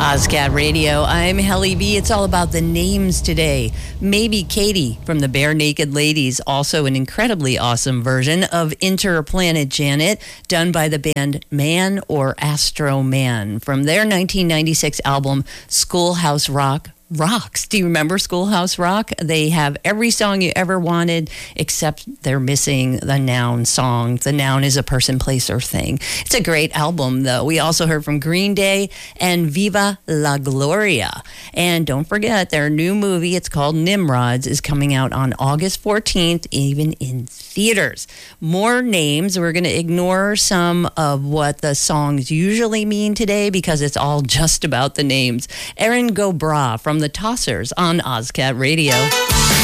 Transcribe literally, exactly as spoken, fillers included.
Ozcat Radio. I'm Helly B. It's all about the names today. Maybe Katie from the Bare Naked Ladies, also an incredibly awesome version of Interplanet Janet, done by the band Man or Astro Man from their nineteen ninety-six album Schoolhouse Rock. Rocks. Do you remember Schoolhouse Rock? They have every song you ever wanted, except they're missing the noun song. The noun is a person, place, or thing. It's a great album, though. We also heard from Green Day and Viva La Gloria. And don't forget, their new movie, it's called Nimrods, is coming out on August fourteenth, even in theaters. More names. We're going to ignore some of what the songs usually mean today because it's all just about the names. Erin Go Bra from the Tossers on Ozcat Radio.